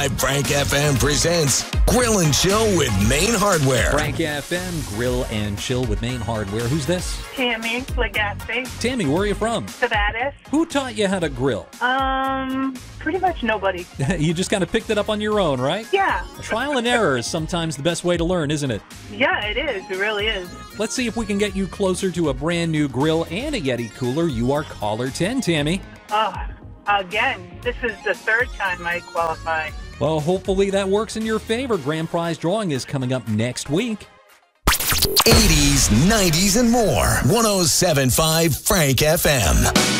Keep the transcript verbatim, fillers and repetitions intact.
Frank F M presents Grill and Chill with Main Hardware. Frank F M, Grill and Chill with Main Hardware. Who's this? Tammy Legaspi. Tammy, where are you from? Savadis. Who taught you how to grill? Um, pretty much nobody. You just kind of picked it up on your own, right? Yeah. Trial and error is sometimes the best way to learn, isn't it? Yeah, it is. It really is. Let's see if we can get you closer to a brand new grill and a Yeti cooler. You are caller ten, Tammy. Oh, again, this is the third time I qualify. Well, hopefully that works in your favor. Grand prize drawing is coming up next week. eighties, nineties, and more. one oh seven point five Frank F M.